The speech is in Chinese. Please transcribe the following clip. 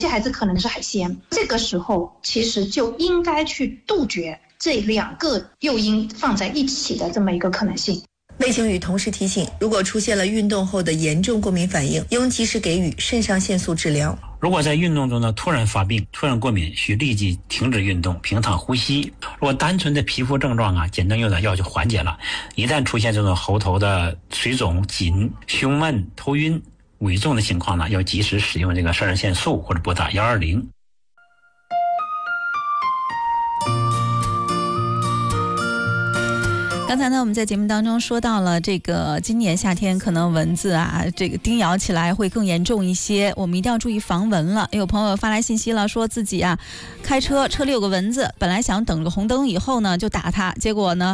这孩子可能是海鲜，这个时候其实就应该去杜绝这2个诱因放在一起的这么一个可能性。 魏晴雨同时提醒，如果出现了运动后的严重过敏反应，应及时给予肾上腺素治疗。 如果在运动中呢突然发病、突然过敏，需立即停止运动，平躺呼吸。如果单纯的皮肤症状简单用点药就缓解了。一旦出现这种喉头的水肿、紧、胸闷、头晕、危重的情况呢，要及时使用这个肾上腺素或者拨打120。 刚才呢，我们在节目当中说到了这个今年夏天可能蚊子这个叮咬起来会更严重一些，我们一定要注意防蚊了。有朋友发来信息了，说自己开车里有个蚊子，本来想等个红灯以后呢就打它，结果呢